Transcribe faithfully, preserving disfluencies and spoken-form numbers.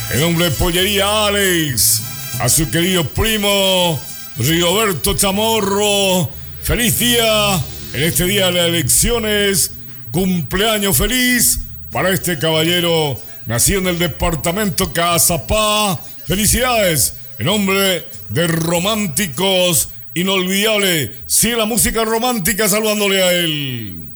En nombre de Pollería Alex, a su querido primo Rigoberto Chamorro, feliz día en este día de las elecciones, cumpleaños feliz para este caballero nacido en el departamento Cazapá. Felicidades en nombre de Románticos Inolvidable. Sigue la música romántica saludándole a él.